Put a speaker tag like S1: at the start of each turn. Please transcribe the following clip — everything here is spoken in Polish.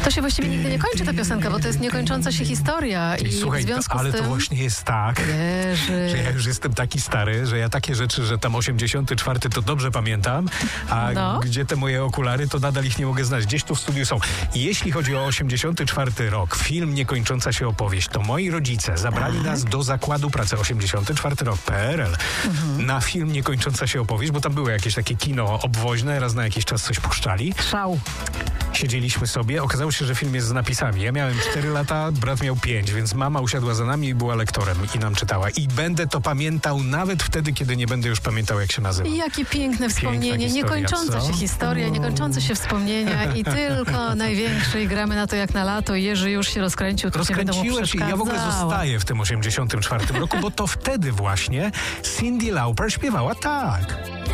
S1: To się właściwie nigdy nie kończy ta piosenka, bo to jest niekończąca się historia. I
S2: słuchaj,
S1: w związku
S2: ale
S1: z tym...
S2: to właśnie jest tak, że ja już jestem taki stary, że ja takie rzeczy, że tam 84 to dobrze pamiętam, a gdzie te moje okulary, to nadal ich nie mogę znać. Gdzieś tu w studiu są. I jeśli chodzi o 84 rok, film Niekończąca się opowieść, to moi rodzice zabrali nas do zakładu pracy 84 rok, PRL, na film Niekończąca się opowieść, bo tam było jakieś takie kino obwoźne, raz na jakiś czas coś puszczali.
S1: Szał.
S2: Siedzieliśmy sobie, okazało się, że film jest z napisami. Ja miałem 4 lata, brat miał 5, więc mama usiadła za nami i była lektorem i nam czytała. I będę to pamiętał nawet wtedy, kiedy nie będę już pamiętał, jak się nazywa.
S1: I jakie piękne wspomnienie. Niekończąca się historia, niekończące się wspomnienia i tylko największe i gramy na to jak na lato. Jerzy już się rozkręcił, to nie będą mu
S2: Rozkręciłem się i ja w ogóle zostaję w tym 84 roku, bo to wtedy właśnie Cyndi Lauper śpiewała tak.